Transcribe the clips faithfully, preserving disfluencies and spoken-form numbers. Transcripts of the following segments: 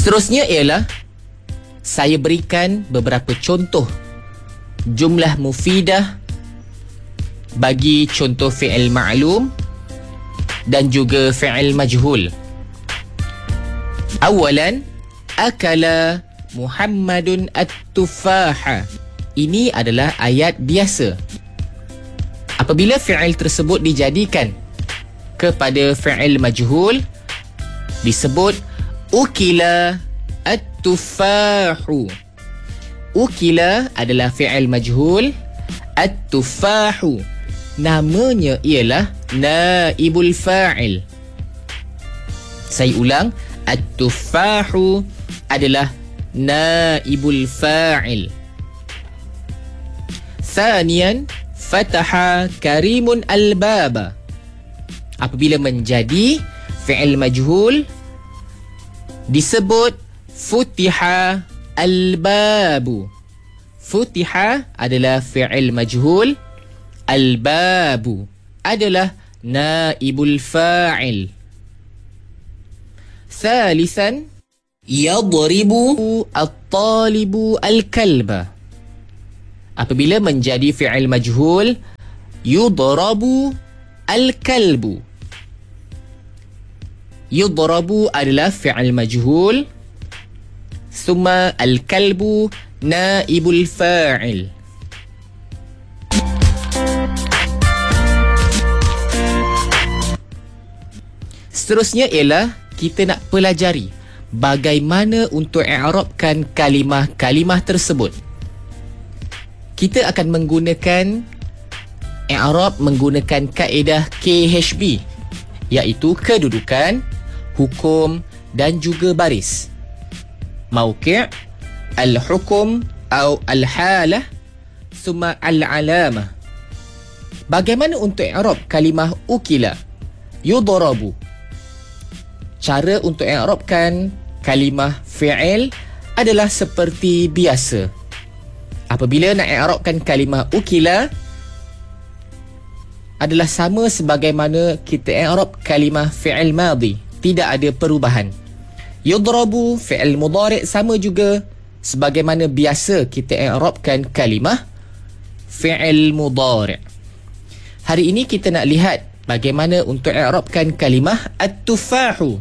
Seterusnya ialah saya berikan beberapa contoh jumlah mufidah bagi contoh fi'il ma'lum dan juga fi'il majhul. Awalan, akala Muhammadun at-tufaha. Ini adalah ayat biasa. Apabila fi'il tersebut dijadikan kepada fi'il majhul, disebut ukila at-tufahu. Ukila adalah fi'il majhul, at-tufahu namanya ialah naibul fa'il. Saya ulang, at-tufahu adalah naibul fa'il. Thaniyan, fataha karimun al-baba. Apabila menjadi fi'il majhul, disebut futiha al-babu. Futiha adalah fi'il majhul, al-babu adalah naibul fa'il. Thalithan, yadribu at-talibu al-kalba. Apabila menjadi fi'il majhul, yudrabu al-kalbu. Yudrabu adalah fi'il majhul, thumma al-kalbu naibul fa'il. Seterusnya ialah kita nak pelajari bagaimana untuk i'rabkan kalimah-kalimah tersebut. Kita akan menggunakan i'rab menggunakan kaedah K H B, iaitu kedudukan, hukum dan juga baris. Mauqi', al-hukum atau al-halah, thumma al-alamah. Bagaimana untuk i'rab kalimah ukila, yudrabu? Cara untuk i'rabkan kalimah fi'il adalah seperti biasa. Apabila nak i'rabkan kalimah ukila, adalah sama sebagaimana kita i'rab kalimah fi'il madhi, tidak ada perubahan. Yudrabu fi'il mudhari' sama juga sebagaimana biasa kita i'rabkan kalimah fi'il mudhari'. Hari ini kita nak lihat bagaimana untuk i'rabkan kalimah at-tufahu.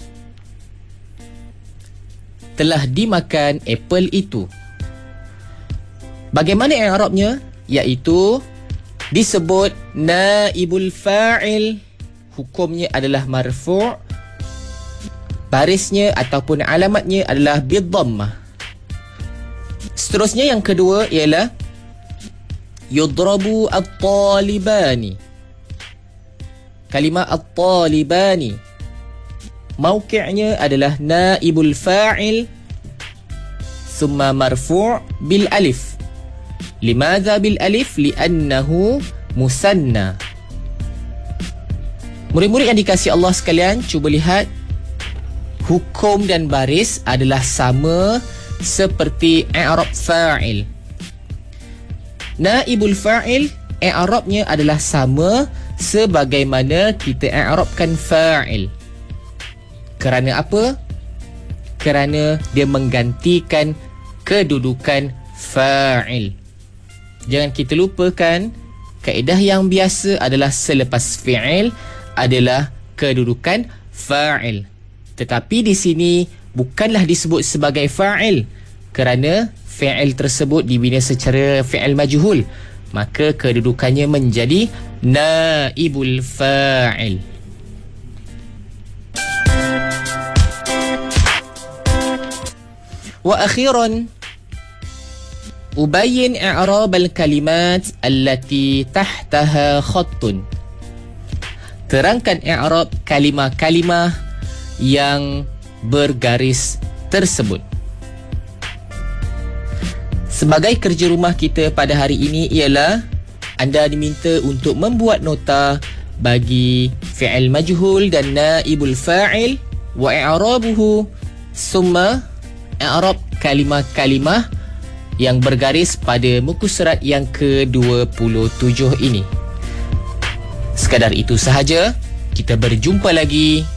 Telah dimakan apple itu. Bagaimana i'rabnya? Iaitu disebut naibul fa'il, hukumnya adalah marfu', barisnya ataupun alamatnya adalah bidhammah. Seterusnya yang kedua ialah yudrabu at-talibani. Kalimah at-talibani, mauqi'nya adalah naibul fa'il, thumma marfu' bil alif. Limadha bil alif? Li'annahu musanna. Murid-murid yang dikasihi Allah sekalian, cuba lihat, hukum dan baris adalah sama seperti i'rab fa'il. Naibul fa'il, i'rabnya adalah sama sebagaimana kita i'rabkan fa'il. Kerana apa? Kerana dia menggantikan kedudukan fa'il. Jangan kita lupakan, kaedah yang biasa adalah selepas fi'il adalah kedudukan fa'il. Tetapi di sini bukanlah disebut sebagai fa'il kerana fi'il tersebut dibina secara fi'il majhul, maka kedudukannya menjadi naibul fa'il. Wa akhiran, ubayyin i'rab al-kalimat allati tahtaha khattun. Terangkan i'rab kalimah-kalimah yang bergaris tersebut. Sebagai kerja rumah kita pada hari ini ialah anda diminta untuk membuat nota bagi fi'il majhul dan naibul fa'il wa i'rabuhu, summa i'rab kalimah-kalimah yang bergaris pada muka surat yang ke dua puluh tujuh ini. Sekadar itu sahaja. Kita berjumpa lagi